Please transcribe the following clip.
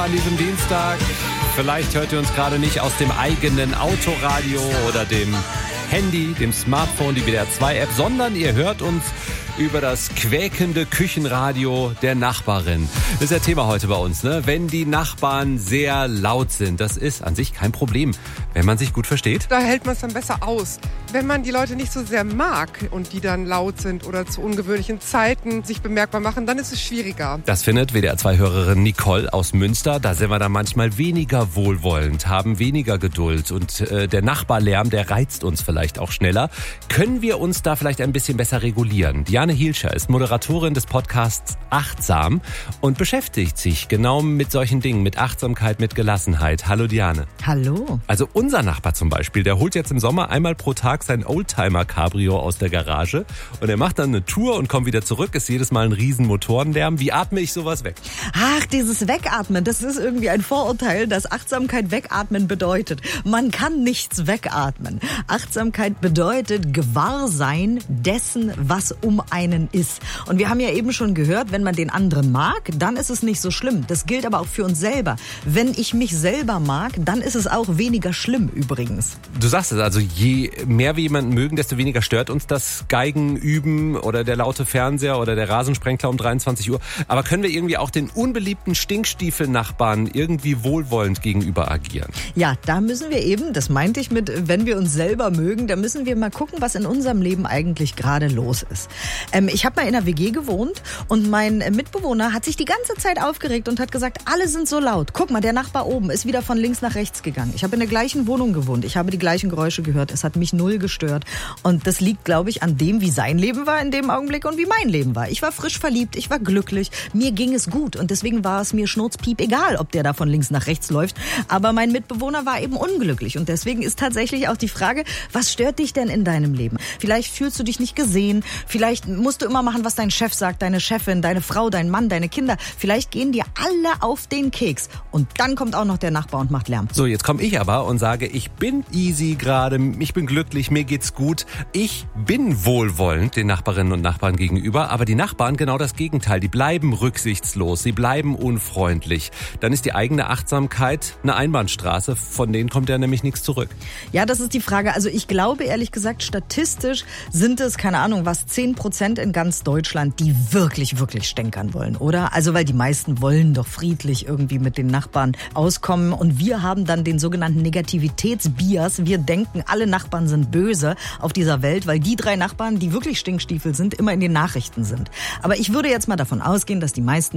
An diesem Dienstag, vielleicht hört ihr uns gerade nicht aus dem eigenen Autoradio oder dem Handy, dem Smartphone, die WDR 2 App, sondern ihr hört uns über das quäkende Küchenradio der Nachbarin. Das ist ja Thema heute bei uns, ne? Wenn die Nachbarn sehr laut sind, das ist an sich kein Problem, wenn man sich gut versteht. Da hält man es dann besser aus. Wenn man die Leute nicht so sehr mag und die dann laut sind oder zu ungewöhnlichen Zeiten sich bemerkbar machen, dann ist es schwieriger. Das findet WDR 2-Hörerin Nicole aus Münster. Da sind wir dann manchmal weniger wohlwollend, haben weniger Geduld und der Nachbarlärm, der reizt uns vielleicht auch schneller. Können wir uns da vielleicht ein bisschen besser regulieren? Diane Hielscher ist Moderatorin des Podcasts Achtsam und beschäftigt sich genau mit solchen Dingen, mit Achtsamkeit, mit Gelassenheit. Hallo Diane. Hallo. Also unser Nachbar zum Beispiel, der holt jetzt im Sommer einmal pro Tag sein Oldtimer-Cabrio aus der Garage und er macht dann eine Tour und kommt wieder zurück, ist jedes Mal ein riesen Motorenlärm. Wie atme ich sowas weg? Ach, dieses Wegatmen, das ist irgendwie ein Vorurteil, dass Achtsamkeit wegatmen bedeutet. Man kann nichts wegatmen. Achtsamkeit bedeutet Gewahrsein dessen, was um einen ist. Und wir haben ja eben schon gehört, wenn man den anderen mag, dann ist es nicht so schlimm. Das gilt aber auch für uns selber. Wenn ich mich selber mag, dann ist es auch weniger schlimm übrigens. Du sagst es, also je mehr wir jemanden mögen, desto weniger stört uns das Geigenüben oder der laute Fernseher oder der Rasensprenkler um 23 Uhr. Aber können wir irgendwie auch den unbeliebten Stinkstiefel-Nachbarn irgendwie wohlwollend gegenüber agieren? Ja, da müssen wir eben, das meinte ich mit, wenn wir uns selber mögen, da müssen wir mal gucken, was in unserem Leben eigentlich gerade los ist. Ich habe mal in einer WG gewohnt und mein Mitbewohner hat sich die ganze Zeit aufgeregt und hat gesagt, alle sind so laut. Guck mal, der Nachbar oben ist wieder von links nach rechts gegangen. Ich habe in der gleichen Wohnung gewohnt. Ich habe die gleichen Geräusche gehört. Es hat mich null gestört. Und das liegt, glaube ich, an dem, wie sein Leben war in dem Augenblick und wie mein Leben war. Ich war frisch verliebt, ich war glücklich, mir ging es gut und deswegen war es mir schnurzpiep egal, ob der da von links nach rechts läuft. Aber mein Mitbewohner war eben unglücklich und deswegen ist tatsächlich auch die Frage, was stört dich denn in deinem Leben? Vielleicht fühlst du dich nicht gesehen, vielleicht musst du immer machen, was dein Chef sagt, deine Chefin, deine Frau, dein Mann, deine Kinder. Vielleicht gehen dir alle auf den Keks und dann kommt auch noch der Nachbar und macht Lärm. So, jetzt komme ich aber und sage, ich bin easy gerade, ich bin glücklich, mir geht's gut. Ich bin wohlwollend den Nachbarinnen und Nachbarn gegenüber, aber die Nachbarn genau das Gegenteil. Die bleiben rücksichtslos, sie bleiben unfreundlich. Dann ist die eigene Achtsamkeit eine Einbahnstraße, von denen kommt ja nämlich nichts zurück. Ja, das ist die Frage. Also ich glaube ehrlich gesagt, statistisch sind es, keine Ahnung was, 10% in ganz Deutschland, die wirklich, wirklich stänkern wollen, oder? Also weil die meisten wollen doch friedlich irgendwie mit den Nachbarn auskommen und wir haben dann den sogenannten Negativitätsbias. Wir denken, alle Nachbarn sind böse auf dieser Welt, weil die 3 Nachbarn, die wirklich Stinkstiefel sind, immer in den Nachrichten sind. Aber ich würde jetzt mal davon ausgehen, dass die meisten